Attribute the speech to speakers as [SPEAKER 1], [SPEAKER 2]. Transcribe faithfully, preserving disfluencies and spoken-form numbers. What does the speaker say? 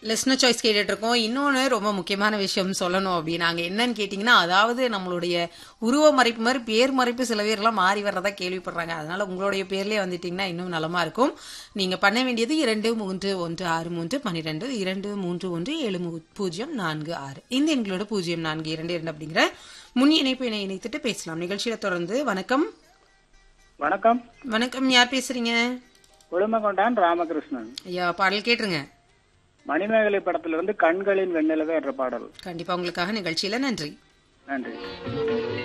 [SPEAKER 1] Listener choice கேட்டுட்டு இருக்கோம். இன்னொன்னு ரொம்ப முக்கியமான விஷயம் சொல்லணும் அப்படின்னாங்க என்னன்னு கேட்டீங்கன்னா, அதாவது நம்மளுடைய உருவ மறைப்பு மாதிரி பேர் மறைப்பு சில பேர்லாம் மாறி வர்றதா கேள்விப்படுறாங்க. அதனால உங்களுடைய பேர்லயே வந்துட்டீங்கன்னா இன்னும் நலமா இருக்கும். நீங்க பண்ண வேண்டியது இரண்டு மூன்று ஒன்று ஆறு மூன்று பன்னிரெண்டு இரண்டு மூன்று ஒன்று ஏழு பூஜ்ஜியம் நான்கு ஆறு இந்த எங்களோட பூஜ்ஜியம் நான்கு இரண்டு இரண்டு அப்படிங்கிற முன் இணைப்பு இணை இணைத்துட்டு பேசலாம். நிகழ்ச்சியில தொடர்ந்து வணக்கம்.
[SPEAKER 2] வணக்கம்.
[SPEAKER 1] வணக்கம், யார் பேசுறீங்க?
[SPEAKER 2] கொழுமகொண்டான் ராமகிருஷ்ணன்.
[SPEAKER 1] ஐயா, பாடல் கேட்டுருங்க.
[SPEAKER 2] மணிமேகலை படத்திலிருந்து கண்களின் வெண்ணிலவே என்ற பாடல்.
[SPEAKER 1] கண்டிப்பா உங்களுக்காக நிகழ்ச்சியில. நன்றி.
[SPEAKER 2] நன்றி.